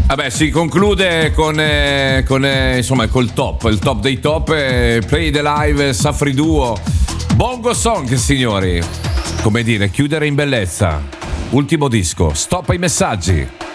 Vabbè, si conclude insomma col top, il top dei top, Play the Live, Safri Duo, Bongo Song, signori. Come dire, chiudere in bellezza. Ultimo disco, stop ai messaggi.